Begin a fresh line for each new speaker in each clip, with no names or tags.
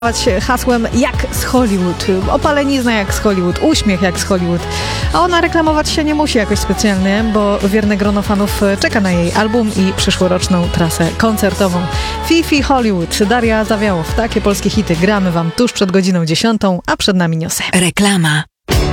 hasłem jak z Hollywood, opalenizna jak z Hollywood, uśmiech jak z Hollywood, a ona reklamować się nie musi jakoś specjalnie, bo wierne grono fanów czeka na jej album i przyszłoroczną trasę koncertową. Fifi Hollywood, Daria Zawiałow, takie polskie hity gramy wam tuż przed godziną 10, a przed nami Niosę.
Reklama.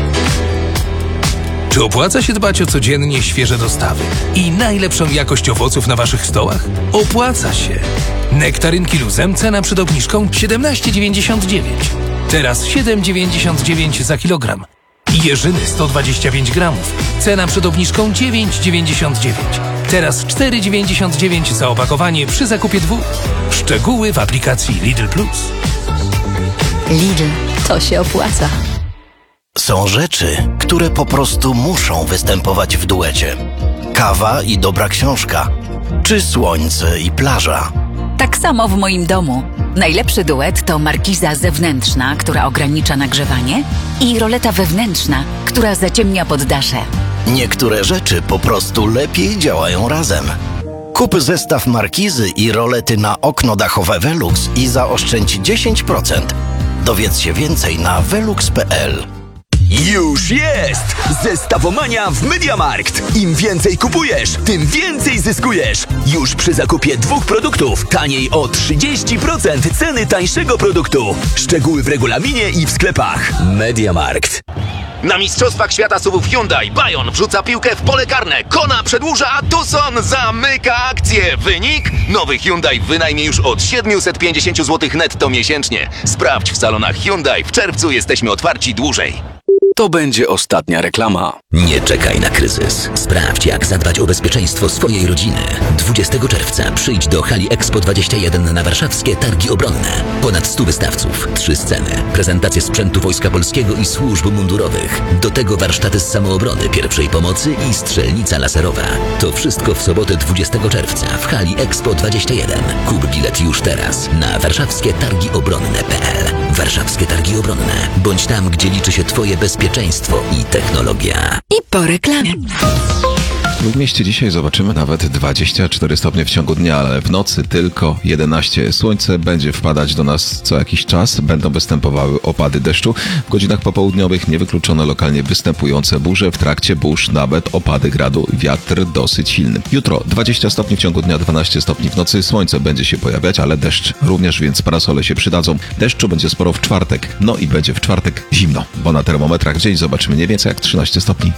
Czy opłaca się dbać o codziennie świeże dostawy i najlepszą jakość owoców na waszych stołach? Opłaca się! Nektarynki Luzem, cena przed obniżką 17,99. Teraz 7,99 za kilogram. I jeżyny 125 gramów. Cena przed obniżką 9,99. Teraz 4,99 za opakowanie przy zakupie 2. Szczegóły w aplikacji Lidl Plus.
Lidl, to się opłaca.
Są rzeczy, które po prostu muszą występować w duecie. Kawa i dobra książka, czy słońce i plaża.
Tak samo w moim domu. Najlepszy duet to markiza zewnętrzna, która ogranicza nagrzewanie, i roleta wewnętrzna, która zaciemnia poddasze.
Niektóre rzeczy po prostu lepiej działają razem. Kup zestaw markizy i rolety na okno dachowe Velux i zaoszczędź 10%. Dowiedz się więcej na velux.pl.
Już jest! Zestawomania w MediaMarkt. Im więcej kupujesz, tym więcej zyskujesz. Już przy zakupie 2 produktów taniej o 30% ceny tańszego produktu. Szczegóły w regulaminie i w sklepach. MediaMarkt.
Na Mistrzostwach Świata SUV-ów Hyundai Bayon wrzuca piłkę w pole karne. Kona przedłuża, a Tucson zamyka akcję. Wynik? Nowy Hyundai w wynajmie już od 750 zł netto miesięcznie. Sprawdź w salonach Hyundai. W czerwcu jesteśmy otwarci dłużej.
To będzie ostatnia reklama.
Nie czekaj na kryzys. Sprawdź, jak zadbać o bezpieczeństwo swojej rodziny. 20 czerwca przyjdź do hali Expo 21 na warszawskie Targi Obronne. Ponad 100 wystawców, 3 sceny, prezentacje sprzętu Wojska Polskiego i służb mundurowych. Do tego warsztaty z samoobrony, pierwszej pomocy i strzelnica laserowa. To wszystko w sobotę 20 czerwca w hali Expo 21. Kup bilet już teraz na warszawskietargiobronne.pl. Warszawskie Targi Obronne. Bądź tam, gdzie liczy się twoje bezpieczeństwo i technologia.
I po reklamie.
W mieście dzisiaj zobaczymy nawet 24 stopnie w ciągu dnia, ale w nocy tylko 11. Słońce będzie wpadać do nas co jakiś czas, będą występowały opady deszczu. W godzinach popołudniowych niewykluczone lokalnie występujące burze, w trakcie burz nawet opady gradu, wiatr dosyć silny. Jutro 20 stopni w ciągu dnia, 12 stopni w nocy, słońce będzie się pojawiać, ale deszcz również, więc parasole się przydadzą. Deszczu będzie sporo w czwartek, no i będzie w czwartek zimno, bo na termometrach dzień zobaczymy nie więcej jak 13 stopni.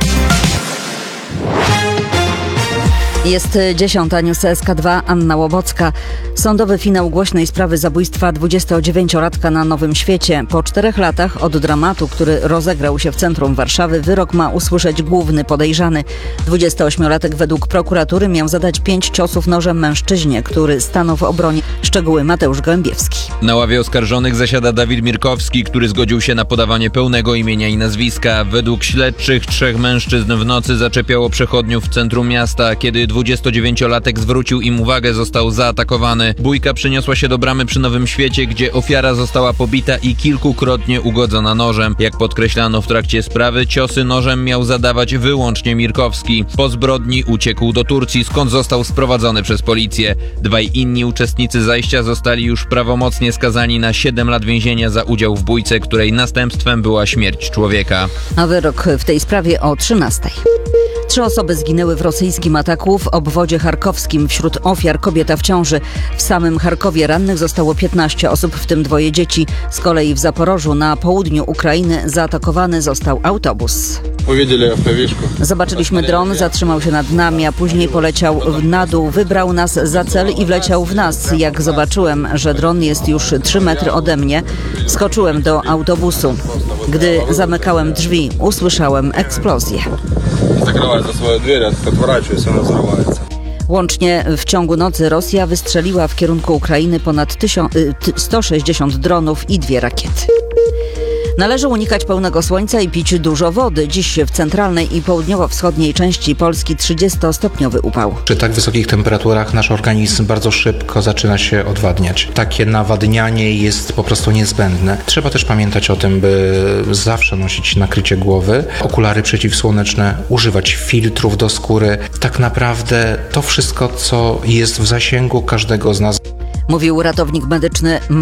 Jest 10. News SK2, Anna Łobocka. Sądowy finał głośnej sprawy zabójstwa 29-latka na Nowym Świecie. Po 4 latach od dramatu, który rozegrał się w centrum Warszawy, wyrok ma usłyszeć główny podejrzany. 28-latek według prokuratury miał zadać 5 ciosów nożem mężczyźnie, który stanął w obronie. Szczegóły Mateusz Gołębiewski.
Na ławie oskarżonych zasiada Dawid Mirkowski, który zgodził się na podawanie pełnego imienia i nazwiska. Według śledczych 3 mężczyzn w nocy zaczepiało przechodniów w centrum miasta. Kiedy 29-latek zwrócił im uwagę, został zaatakowany. Bójka przyniosła się do bramy przy Nowym Świecie, gdzie ofiara została pobita i kilkukrotnie ugodzona nożem. Jak podkreślano w trakcie sprawy, ciosy nożem miał zadawać wyłącznie Mirkowski. Po zbrodni uciekł do Turcji, skąd został sprowadzony przez policję. 2 inni uczestnicy zajścia zostali już prawomocnie skazani na 7 lat więzienia za udział w bójce, której następstwem była śmierć człowieka.
A wyrok w tej sprawie o 13. 3 osoby zginęły w rosyjskim ataku w obwodzie charkowskim. Wśród ofiar kobieta w ciąży. W samym Charkowie rannych zostało 15 osób, w tym 2 dzieci. Z kolei w Zaporożu na południu Ukrainy zaatakowany został autobus. Zobaczyliśmy dron, zatrzymał się nad nami, a później poleciał na dół, wybrał nas za cel i wleciał w nas. Jak zobaczyłem, że dron jest już 3 metry ode mnie, skoczyłem do autobusu. Gdy zamykałem drzwi, usłyszałem eksplozję. Łącznie w ciągu nocy Rosja wystrzeliła w kierunku Ukrainy ponad 160 dronów i 2 rakiety. Należy unikać pełnego słońca i pić dużo wody. Dziś w centralnej i południowo-wschodniej części Polski 30-stopniowy upał.
Przy tak wysokich temperaturach nasz organizm bardzo szybko zaczyna się odwadniać. Takie nawadnianie jest po prostu niezbędne. Trzeba też pamiętać o tym, by zawsze nosić nakrycie głowy, okulary przeciwsłoneczne, używać filtrów do skóry. Tak naprawdę to wszystko, co jest w zasięgu każdego z nas.
Mówił ratownik medyczny